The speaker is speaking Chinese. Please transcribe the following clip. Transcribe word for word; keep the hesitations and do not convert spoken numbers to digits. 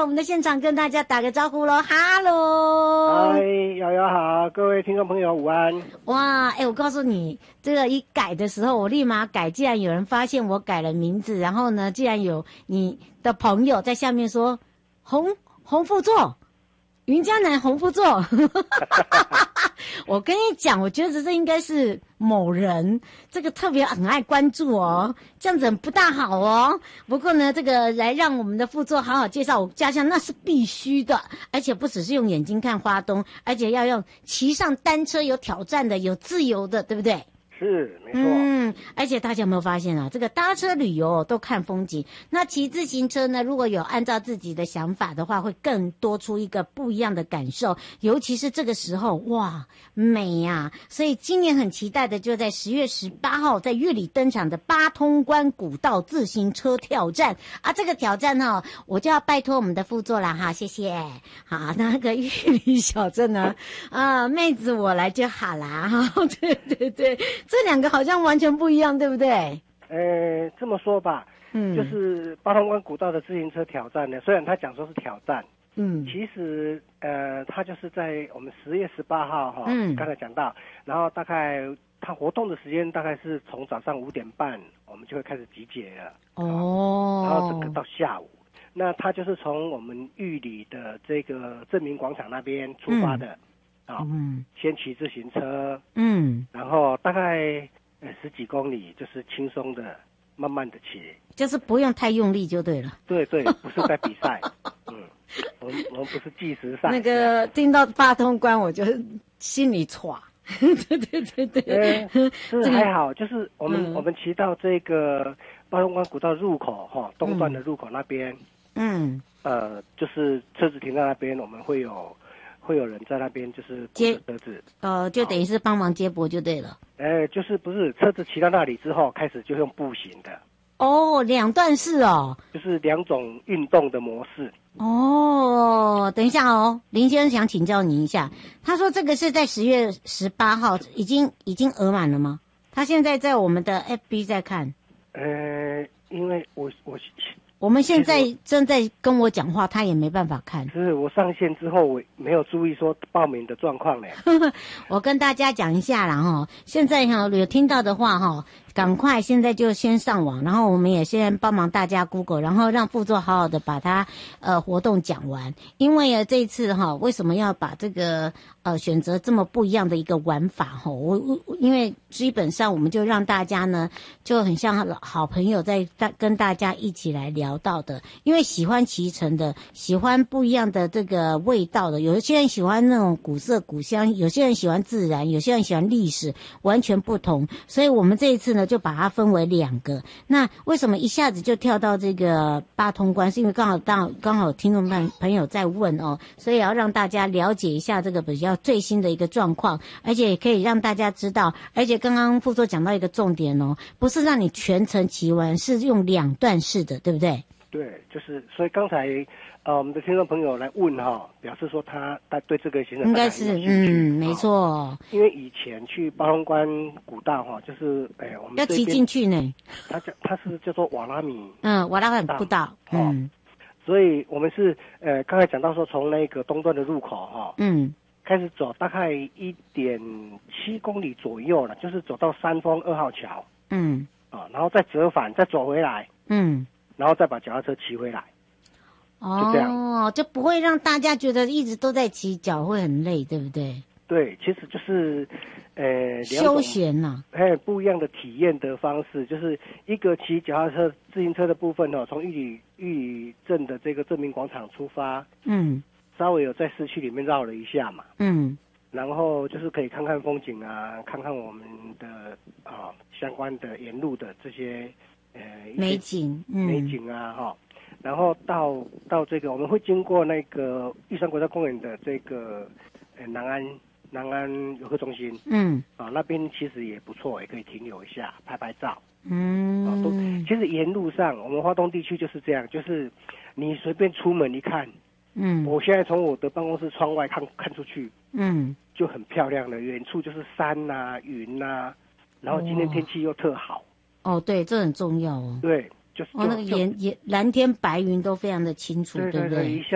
我们的现场跟大家打个招呼咯。哈喽， 嗨，瑶瑶好，各位听众朋友午安。 哇，哎，我告诉你，这个一改的时候，我立马改。既然有人发现我改了名字，然后呢，既然有你的朋友在下面说洪洪副座。云嘉南洪副座，我跟你讲，我觉得这应该是某人，这个特别很爱关注哦，这样子不大好哦。不过呢，这个来让我们的副座好好介绍我家乡，那是必须的，而且不只是用眼睛看花东，而且要用骑上单车有挑战的，有自由的，对不对？ 是，没错。 嗯，而且大家有没有发现啊？这个搭车旅游都看风景，那骑自行车呢？如果有按照自己的想法的话，会更多出一个不一样的感受。尤其是这个时候，哇，美呀、啊！所以今年很期待的，就在十月十八号在玉里登场的八通关古道自行车挑战啊！这个挑战哈、哦，我就要拜托我们的副座啦哈，谢谢。好，那个玉里小镇呢，啊，妹子我来就好啦哈。对对对。这两个好像完全不一样，对不对？ 呃，这么说吧，嗯，就是八通关古道的自行车挑战呢，虽然他讲说是挑战，嗯，其实呃，他就是在我们十月十八号哈，嗯，刚才讲到，然后大概他活动的时间大概是从早上五点半，我们就会开始集结了，哦，然后整个到下午，那他就是从我们玉里的这个正明广场那边出发的。嗯啊、哦，嗯，先骑自行车，嗯，然后大概呃十几公里，就是轻松的、慢慢的骑， 就是不用太用力就对了。 对对，不是在比赛，嗯，我们我们不是计时赛。 那个听到八通关，我就心里歘。对对对对， 呃，是还好，就是我们、嗯、我们骑到这个八通关古道入口哈、哦，东段的入口那边，嗯，呃，就是车子停在那边，我们会有。会有人在那边就是接车子， 呃，就等于是帮忙接驳就对了。 哎，就是不是车子骑到那里之后，开始就用步行的。 哦，两段式哦， 就是两种运动的模式。 哦，等一下哦，林先生想请教您一下，他说这个是在十月十八号已经已经额满了吗？他现在在我们的 F B 在看。 呃，因为我我。 我们现在正在跟我讲话，他也没办法看。 是我上线之后，我没有注意说报名的状况嘞。 我跟大家讲一下啦哈，现在哈有听到的话哈，赶快现在就先上网，然后我们也先帮忙大家 Google， 然后让副座好好的把它呃活动讲完。因为呃这一次哈，为什么要把这个呃选择这么不一样的一个玩法哈？我我因为基本上我们就让大家呢就很像好朋友在大跟大家一起来聊到的，因为喜欢骑乘的，喜欢不一样的这个味道的，有些人喜欢那种古色古香，有些人喜欢自然，有些人喜欢历史，完全不同。所以我们这一次呢就把它分为两个。那为什么一下子就跳到这个八通关？是因为刚好当刚好听众朋朋友在问哦，所以要让大家了解一下这个比较最新的一个状况，而且也可以让大家知道。而且刚刚副座讲到一个重点哦，不是让你全程骑完，是用两段式的，对不对？ 对，就是所以刚才呃我们的听众朋友来问哈、哦，表示说他他对这个行程应该是嗯没错、 哦，因为以前去八通关古道哈、哦，就是哎我们要骑进去呢， 它叫它是叫做瓦拉米嗯瓦拉米步道嗯、 哦，所以我们是呃刚才讲到说从那个东段的入口哈、哦、嗯开始走大概一点七公里左右了，就是走到三丰二号桥嗯啊、哦，然后再折返再走回来嗯。然后再把脚踏车骑回来， 哦，就这样，就不会让大家觉得一直都在骑，脚会很累，对不对？ 对，其实就是，呃， 休闲呐、 啊，还有不一样的体验的方式，就是一个骑脚踏车、自行车的部分哦，从玉里玉里镇的这个正明广场出发，嗯，稍微有在市区里面绕了一下嘛，嗯，然后就是可以看看风景啊，看看我们的啊、呃、相关的沿路的这些。呃， 美景，嗯、 美景啊，哈、哦，然后到到这个，我们会经过那个玉山国家公园的这个呃南安南安游客中心，嗯，啊、哦、那边其实也不错，也可以停留一下拍拍照，嗯，啊、哦、都其实沿路上我们花东地区就是这样，就是你随便出门一看，嗯，我现在从我的办公室窗外看看出去，嗯，就很漂亮了，远处就是山呐、啊、云呐、啊，然后今天天气又特好。 哦，对，这很重要哦。 对，就是哦，那个颜颜蓝天白云都非常的清楚， 对对不对？ 对对，一下